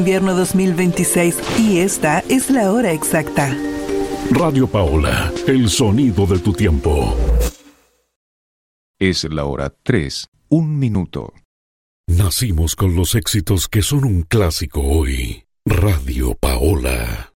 Invierno 2026 y esta es la hora exacta. Radio Paola, el sonido de tu tiempo. Es la hora 3, 1 minuto. Nacimos con los éxitos que son un clásico hoy. Radio Paola.